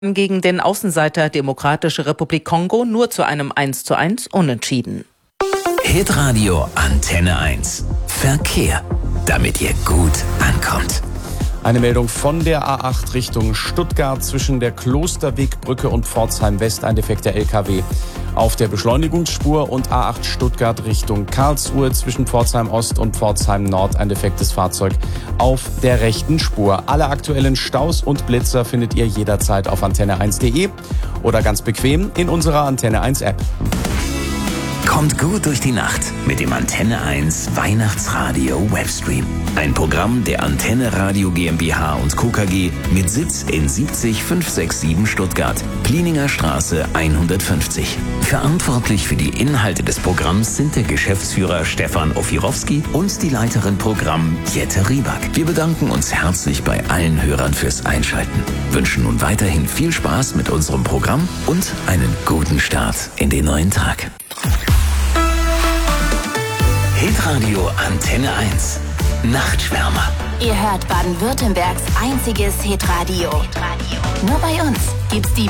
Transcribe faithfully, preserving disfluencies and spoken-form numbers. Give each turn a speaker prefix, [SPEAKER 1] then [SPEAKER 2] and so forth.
[SPEAKER 1] gegen den Außenseiter Demokratische Republik Kongo nur zu einem eins zu eins Unentschieden.
[SPEAKER 2] Hitradio Antenne eins. Verkehr, damit ihr gut ankommt.
[SPEAKER 3] Eine Meldung von der A acht Richtung Stuttgart zwischen der Klosterwegbrücke und Pforzheim West, ein defekter L K W auf der Beschleunigungsspur, und A acht Stuttgart Richtung Karlsruhe zwischen Pforzheim Ost und Pforzheim Nord, ein defektes Fahrzeug auf der rechten Spur. Alle aktuellen Staus und Blitzer findet ihr jederzeit auf antenne eins punkt de oder ganz bequem in unserer Antenne eins App.
[SPEAKER 2] Kommt gut durch die Nacht mit dem Antenne eins Weihnachtsradio Webstream. Ein Programm der Antenne Radio GmbH und Co. K G mit Sitz in siebzig fünf sechs sieben Stuttgart, Plininger Straße hundertfünfzig. Verantwortlich für die Inhalte des Programms sind der Geschäftsführer Stefan Ofirowski und die Leiterin Programm Jette Rieback. Wir bedanken uns herzlich bei allen Hörern fürs Einschalten, wünschen nun weiterhin viel Spaß mit unserem Programm und einen guten Start in den neuen Tag. Hitradio Antenne eins. Nachtschwärmer.
[SPEAKER 4] Ihr hört Baden-Württembergs einziges Hitradio. Nur bei uns gibt's die